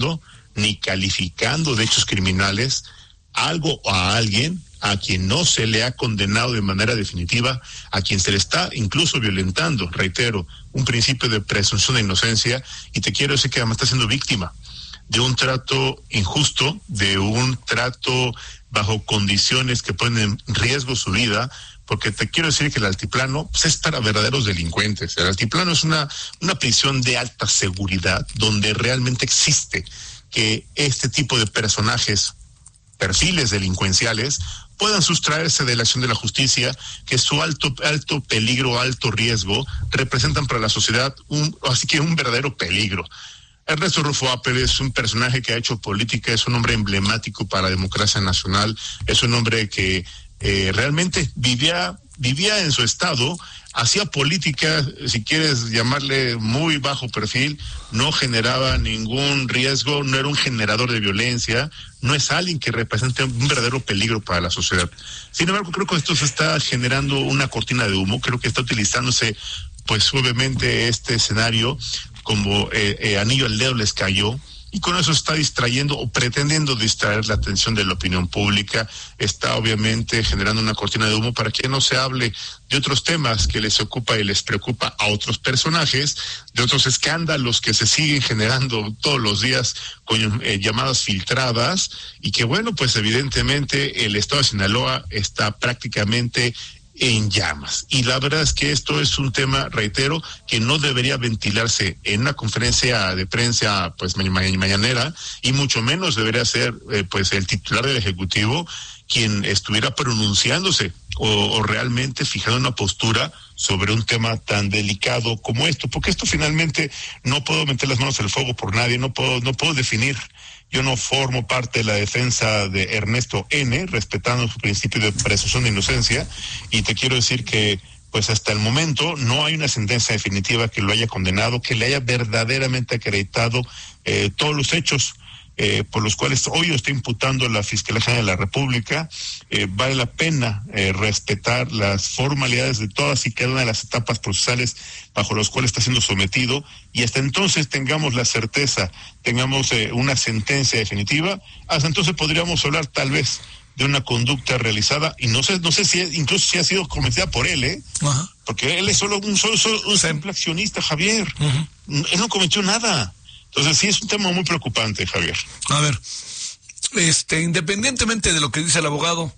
ni calificando de hechos criminales algo o a alguien a quien no se le ha condenado de manera definitiva, a quien se le está incluso violentando, reitero, un principio de presunción de inocencia, y te quiero decir que además está siendo víctima de un trato injusto, de un trato bajo condiciones que ponen en riesgo su vida, porque te quiero decir que el altiplano pues, es para verdaderos delincuentes. El altiplano es una prisión de alta seguridad, donde realmente existe que este tipo de personajes, perfiles delincuenciales, puedan sustraerse de la acción de la justicia, que su alto peligro, alto riesgo, representan para la sociedad así que un verdadero peligro. Ernesto Rufo Apel es un personaje que ha hecho política, es un hombre emblemático para la democracia nacional, es un hombre que realmente vivía en su estado, hacía política, si quieres llamarle muy bajo perfil, no generaba ningún riesgo, no era un generador de violencia, no es alguien que represente un verdadero peligro para la sociedad. Sin embargo, creo que esto se está generando una cortina de humo, creo que está utilizándose, pues obviamente este escenario como anillo al dedo les cayó, y con eso está distrayendo o pretendiendo distraer la atención de la opinión pública, está obviamente generando una cortina de humo para que no se hable de otros temas que les ocupa y les preocupa a otros personajes, de otros escándalos que se siguen generando todos los días con llamadas filtradas, y que bueno, pues evidentemente el estado de Sinaloa está prácticamente en llamas. Y la verdad es que esto es un tema, reitero, que no debería ventilarse en una conferencia de prensa pues mañanera, y mucho menos debería ser pues el titular del Ejecutivo quien estuviera pronunciándose o realmente fijando una postura sobre un tema tan delicado como esto, porque esto finalmente no puedo meter las manos al fuego por nadie, no puedo definir. Yo no formo parte de la defensa de Ernesto N., respetando su principio de presunción de inocencia, y te quiero decir que pues hasta el momento no hay una sentencia definitiva que lo haya condenado, que le haya verdaderamente acreditado todos los hechos por los cuales hoy está imputando la Fiscalía General de la República. Vale la pena respetar las formalidades de todas y cada una de las etapas procesales bajo los cuales está siendo sometido, y hasta entonces tengamos la certeza, tengamos una sentencia definitiva, hasta entonces podríamos hablar tal vez de una conducta realizada, y no sé si incluso si ha sido cometida por él, Ajá. Porque él es solo un simple accionista, Javier. Uh-huh. Él no cometió nada. Entonces sí es un tema muy preocupante, Javier. A ver, independientemente de lo que dice el abogado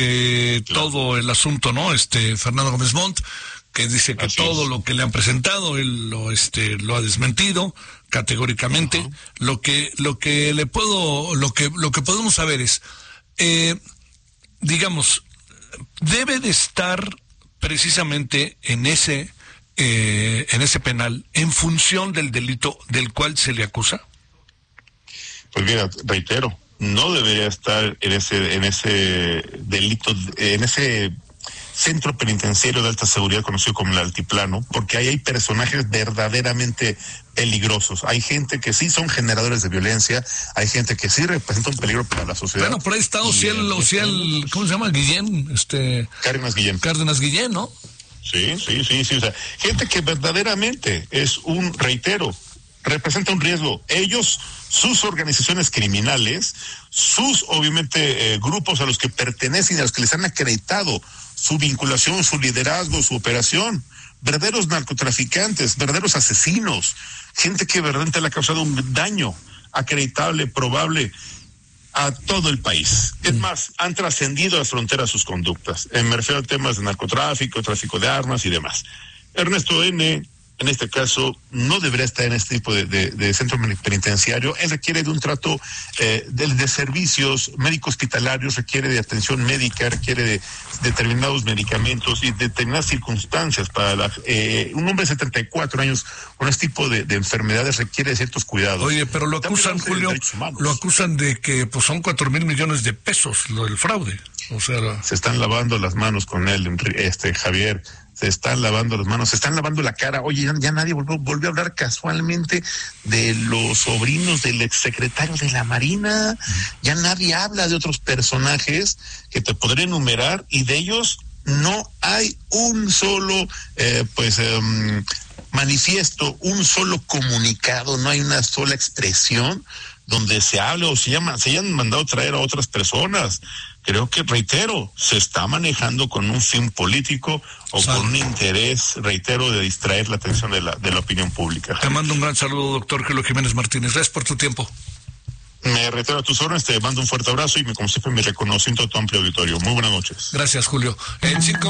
de todo el asunto, ¿no? Fernando Gómez Montt, que dice que todo lo que le han presentado él lo ha desmentido categóricamente. Uh-huh. Lo que podemos saber es, digamos, debe de estar precisamente en ese penal en función del delito del cual se le acusa. Pues mira, reitero, no debería estar en ese delito, en ese centro penitenciario de alta seguridad conocido como el Altiplano, porque ahí hay personajes verdaderamente peligrosos. Hay gente que sí son generadores de violencia, hay gente que sí representa un peligro para la sociedad. Bueno, por ahí está Ociel, ¿cómo se llama? Guillén, Cárdenas Guillén, ¿no? Sí, o sea, gente que verdaderamente representa un riesgo. Ellos, sus organizaciones criminales, sus, obviamente, grupos a los que pertenecen y a los que les han acreditado su vinculación, su liderazgo, su operación, verdaderos narcotraficantes, verdaderos asesinos, gente que verdaderamente le ha causado un daño acreditable, probable, a todo el país. Es más, han trascendido las fronteras sus conductas. Me refiero a temas de narcotráfico, tráfico de armas y demás. Ernesto N., en este caso, no debería estar en este tipo de centro penitenciario. Él requiere de un trato de servicios médico-hospitalarios, requiere de atención médica, requiere de determinados medicamentos y determinadas circunstancias para un hombre de 74 años con este tipo de enfermedades requiere de ciertos cuidados. Oye, pero lo acusan, Julio, lo acusan de que pues son 4,000 millones de pesos lo del fraude. O sea, se están lavando las manos con él, Javier. Se están lavando las manos, se están lavando la cara. Oye, ya nadie volvió a hablar casualmente de los sobrinos del exsecretario de la Marina. Ya nadie habla de otros personajes que te podré enumerar, y de ellos no hay un solo manifiesto, un solo comunicado, no hay una sola expresión donde se hable o se hayan mandado traer a otras personas. Creo que, reitero, se está manejando con un fin político o con un interés, reitero, de distraer la atención de la opinión pública. Te mando un gran saludo, doctor Julio Jiménez Martínez. Gracias por tu tiempo. Me reitero a tus órdenes, te mando un fuerte abrazo y como siempre mi reconocimiento a tu amplio auditorio. Muy buenas noches. Gracias, Julio. En 5